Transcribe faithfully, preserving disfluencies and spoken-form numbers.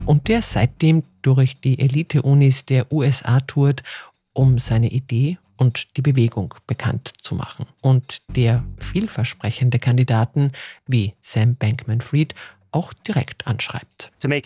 und der seitdem durch die Elite-Unis der U S A tourt, um seine Idee und die Bewegung bekannt zu machen. Und der vielversprechende Kandidaten wie Sam Bankman-Fried auch direkt anschreibt.